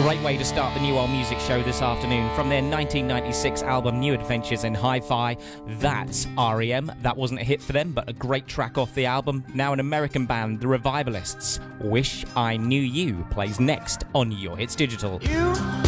Great way to start the New World Music Show this afternoon. From their 1996 album New Adventures in Hi-Fi, that's R.E.M. That wasn't a hit for them, but a great track off the album. Now an American band, The Revivalists. Wish I Knew You plays next on Your Hits Digital. You